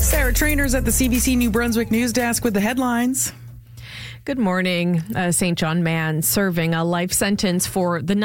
Sarah Trainer's at the CBC New Brunswick News Desk with the headlines. Good morning. A St. John man serving a life sentence for the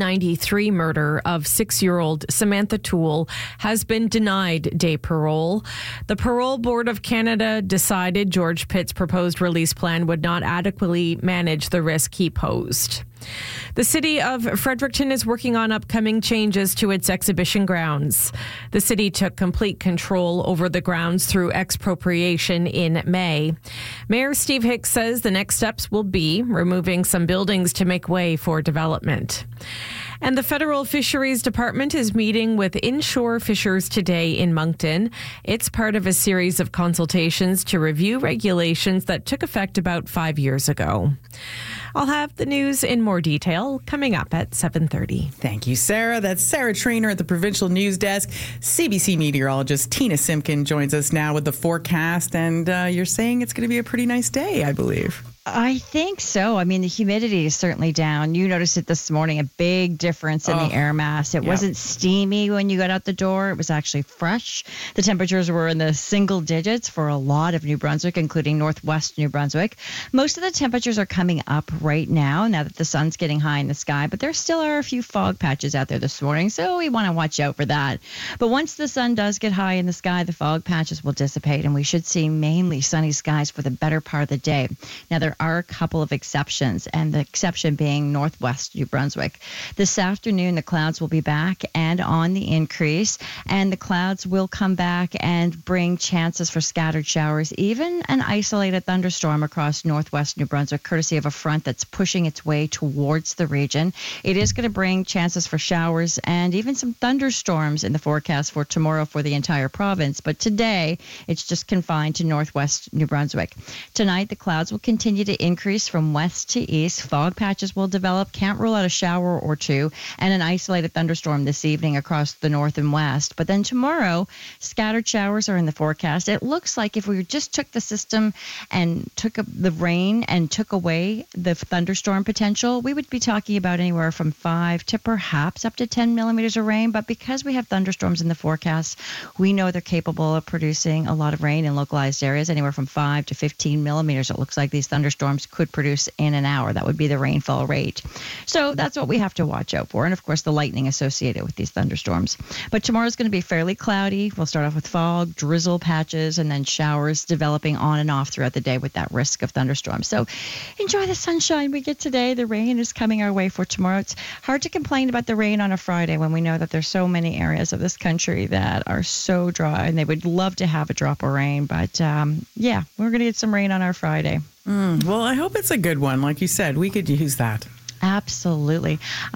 1993 murder of 6-year-old Samantha Toole has been denied day parole. The Parole Board of Canada decided George Pitt's proposed release plan would not adequately manage the risk he posed. The city of Fredericton is working on upcoming changes to its exhibition grounds. The city took complete control over the grounds through expropriation in May. Mayor Steve Hicks says the next steps will be removing some buildings to make way for development. And the Federal Fisheries Department is meeting with inshore fishers today in Moncton. It's part of a series of consultations to review regulations that took effect about 5 years ago. I'll have the news in more detail coming up at 7:30. Thank you, Sarah. That's Sarah Trainer at the Provincial News Desk. CBC meteorologist Tina Simpkin joins us now with the forecast. And you're saying it's going to be a pretty nice day, I believe. I think so. I mean, the humidity is certainly down. You noticed it this morning, a big difference in the air mass. It wasn't steamy when you got out the door. It was actually fresh. The temperatures were in the single digits for a lot of New Brunswick, including northwest New Brunswick. Most of the temperatures are coming up right now that the sun's getting high in the sky, but there still are a few fog patches out there this morning, so we want to watch out for that. But once the sun does get high in the sky, the fog patches will dissipate, and we should see mainly sunny skies for the better part of the day. Now, there are a couple of exceptions, and the exception being northwest New Brunswick. This afternoon, the clouds will be back and on the increase, and the clouds will come back and bring chances for scattered showers, even an isolated thunderstorm across northwest New Brunswick, courtesy of a front that's pushing its way towards the region. It is going to bring chances for showers and even some thunderstorms in the forecast for tomorrow for the entire province, but today it's just confined to northwest New Brunswick. Tonight, the clouds will continue to increase from west to east. Fog patches will develop. Can't rule out a shower or two, and an isolated thunderstorm this evening across the north and west. But then tomorrow, scattered showers are in the forecast. It looks like if we just took the system and took the rain and took away the thunderstorm potential, we would be talking about anywhere from 5 to perhaps up to 10 millimeters of rain. But because we have thunderstorms in the forecast, we know they're capable of producing a lot of rain in localized areas, anywhere from 5 to 15 millimeters. It looks like these thunderstorms could produce in an hour. That would be the rainfall rate. So that's what we have to watch out for. And of course, the lightning associated with these thunderstorms. But tomorrow's going to be fairly cloudy. We'll start off with fog, drizzle patches, and then showers developing on and off throughout the day with that risk of thunderstorms. So enjoy the sunshine we get today. The rain is coming our way for tomorrow. It's hard to complain about the rain on a Friday when we know that there's so many areas of this country that are so dry and they would love to have a drop of rain. But we're going to get some rain on our Friday. Well, I hope it's a good one. Like you said, we could use that. Absolutely.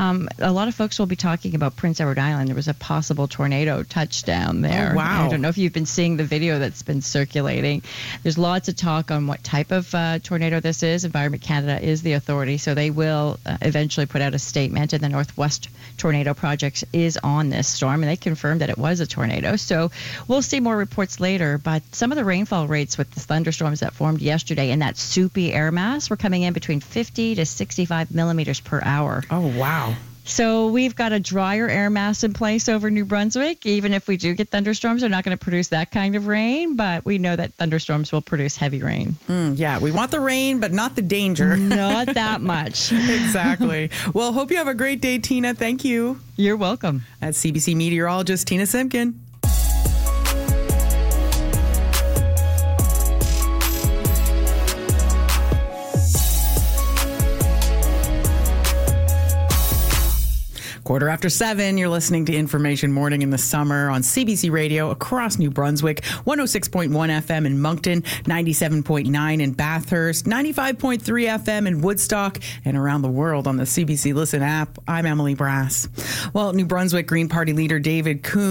A lot of folks will be talking about Prince Edward Island. There was a possible tornado touchdown there. Oh, wow. I don't know if you've been seeing the video that's been circulating. There's lots of talk on what type of tornado this is. Environment Canada is the authority, so they will eventually put out a statement. And the Northwest Tornado Project is on this storm, and they confirmed that it was a tornado. So we'll see more reports later. But some of the rainfall rates with the thunderstorms that formed yesterday and that soupy air mass were coming in between 50 to 65 millimeters per hour. Oh, wow. So we've got a drier air mass in place over New Brunswick. Even if we do get thunderstorms, they're not going to produce that kind of rain, but we know that thunderstorms will produce heavy rain. Yeah, we want the rain, but not the danger. Not that much. Exactly. Well, hope you have a great day, Tina. Thank you. You're welcome. That's CBC meteorologist Tina Simpkin. Quarter after 7, you're listening to Information Morning in the Summer on CBC Radio across New Brunswick, 106.1 FM in Moncton, 97.9 in Bathurst, 95.3 FM in Woodstock, and around the world on the CBC Listen app. I'm Emily Brass. Well, New Brunswick Green Party leader David Coon